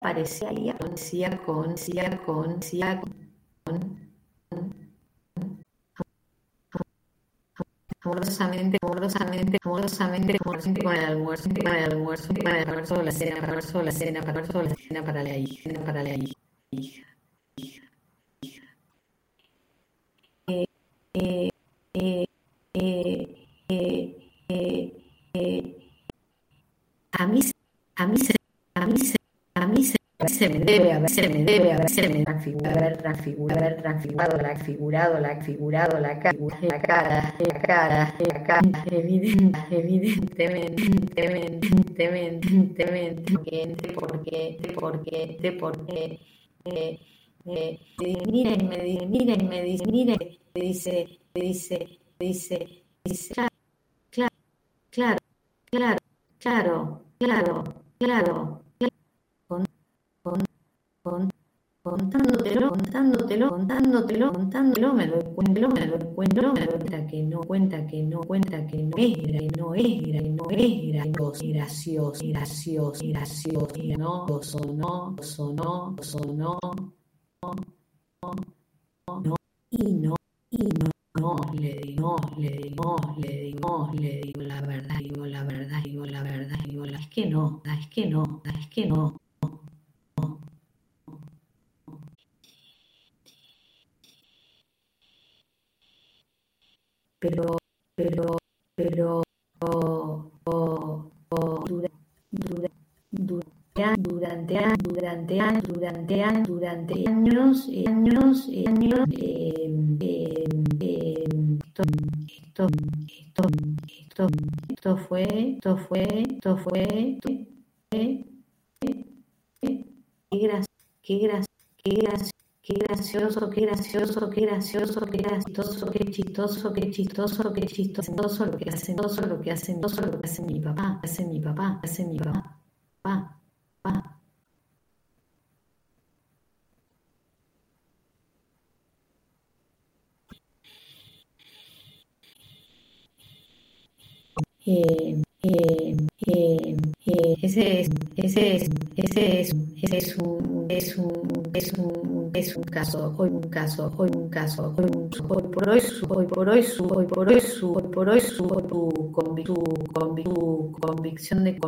aparecía con amorosamente con el almuerzo, la cena para la hija. A mí se me debe haber transfigurado la cara, evidentemente, porque mira y me dice, claro, contándotelo, me lo cuenta que no era gracioso, sonó, no, le digo la verdad, es que no. Pero durante años, esto fue, qué gracioso, qué chistoso lo que hacen mi papá, ese es un caso, hoy por hoy su convicción de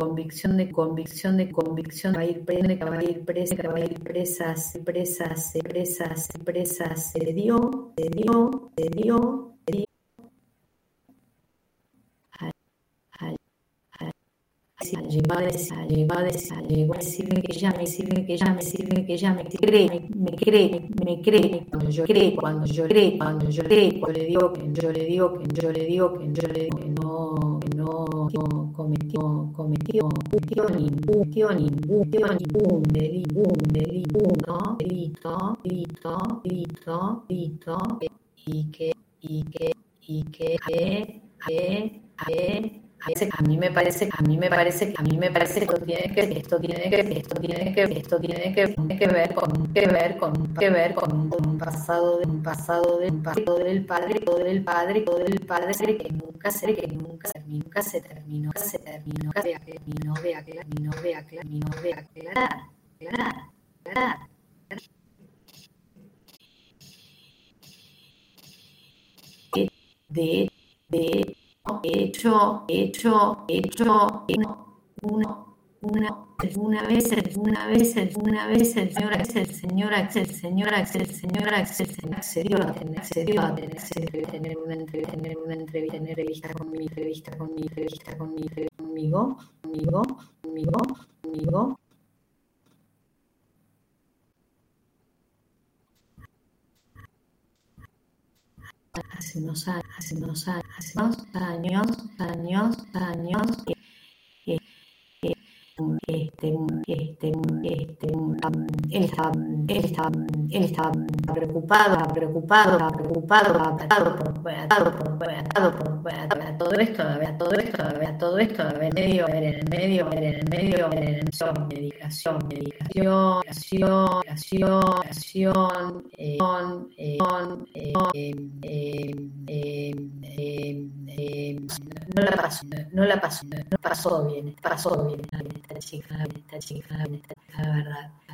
va a ir presa, se dio llegó a decirme que llame, me cree cuando yo le digo que no cometió ningún delito a mí me parece que esto tiene que ver con un pasado del padre que nunca se terminó de aclarar. De hecho, una vez el señor accedió a tener una entrevista conmigo. Hace unos años, él estaba preocupado todo esto, en el medio, no la pasó bien esta chica, la verdad.